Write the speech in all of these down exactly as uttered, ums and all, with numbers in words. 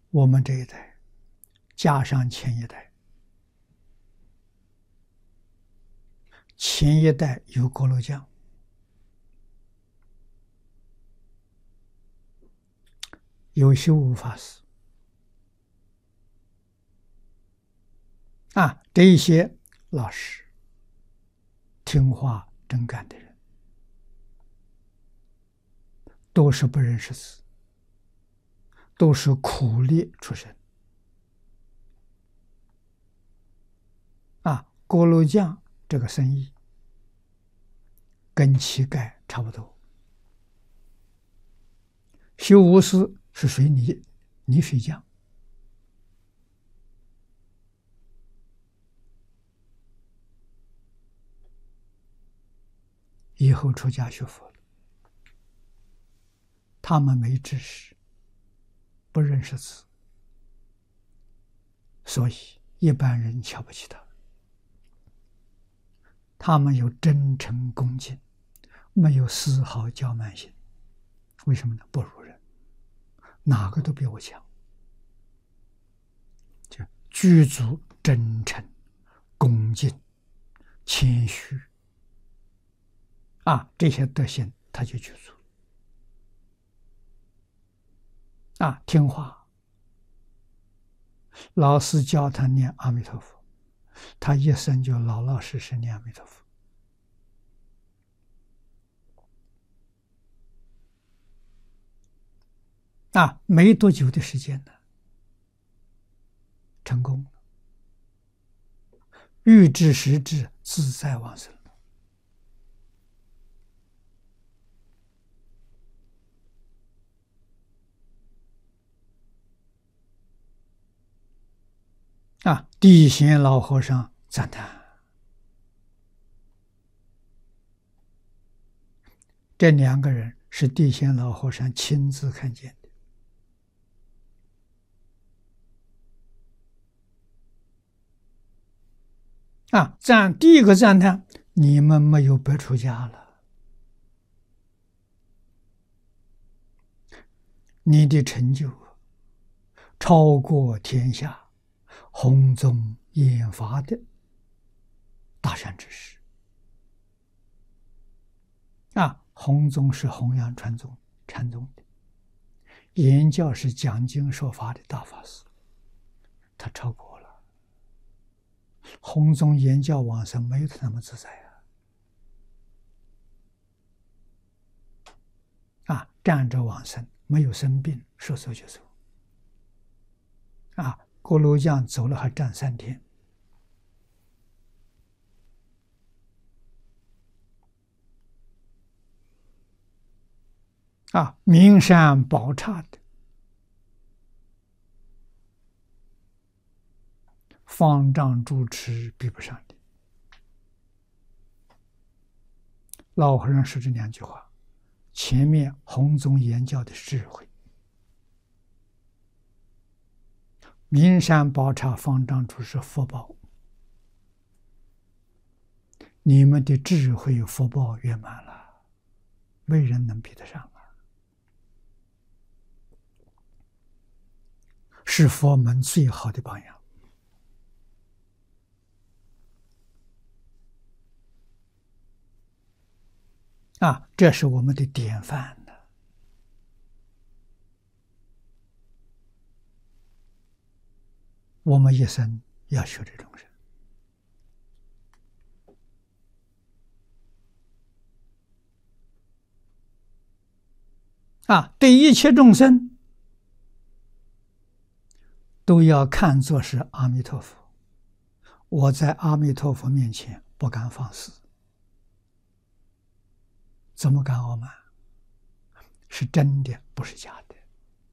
我们这一代加上前一代，前一代有锅炉匠，有修无法师啊，这一些老实、听话、真干的人，都是不认识字，都是苦力出身啊。锅炉匠这个生意跟乞丐差不多，修无师是水泥泥水匠，以后出家学佛了，他们没知识，不认识字，所以一般人瞧不起他。他们有真诚恭敬，没有丝毫骄慢心。为什么呢？不如人，哪个都比我强。就具足真诚、恭敬、谦虚啊，这些德行他就具足啊，听话。老师教他念阿弥陀佛，他一生就老老实实念阿弥陀佛啊，没多久的时间呢，成功了，欲知时至，自在往生了啊！地贤老和尚赞叹，这两个人是地贤老和尚亲自看见的啊！赞第一个赞叹，你们没有白出家了，你的成就超过天下弘宗研发的大善知识啊！弘宗是弘扬传宗禅宗的，言教是讲经说法的大法师，他超过了。弘宗言教往生没有他那么自在啊！啊，站着往生，没有生病，说走就走啊！锅炉匠走了还站三天啊！名山宝刹的方丈住持比不上的。老和尚说这两句话，前面弘宗言教的智慧，名山宝刹方丈住持福报，你们的智慧福报圆满了，没人能比得上啊！是佛门最好的榜样啊！这是我们的典范呢。我们一生要学这种人啊！对一切众生都要看作是阿弥陀佛，我在阿弥陀佛面前不敢放肆，怎么敢傲慢？是真的，不是假的。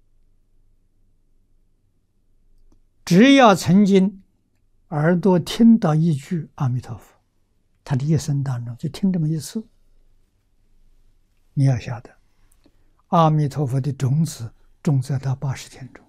只要曾经耳朵听到一句阿弥陀佛，他的一生当中就听这么一次，你要晓得，阿弥陀佛的种子种在他八十天中。